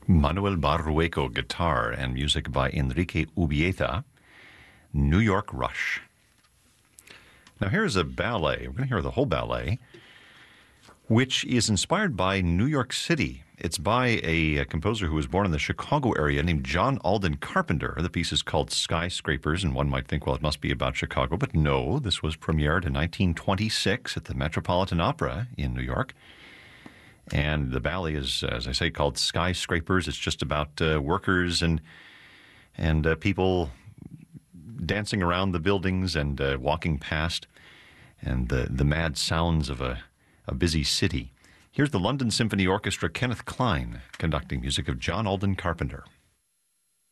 Manuel Barrueco, guitar, and music by Enrique Ubieta, New York Rush. Now here's a ballet. We're going to hear the whole ballet, which is inspired by New York City. It's by a composer who was born in the Chicago area named John Alden Carpenter. The piece is called Skyscrapers, and one might think, well, it must be about Chicago. But no, this was premiered in 1926 at the Metropolitan Opera in New York. And the ballet is, as I say, called Skyscrapers. It's just about workers and people dancing around the buildings and walking past, and the mad sounds of a busy city. Here's the London Symphony Orchestra, Kenneth Klein, conducting music of John Alden Carpenter.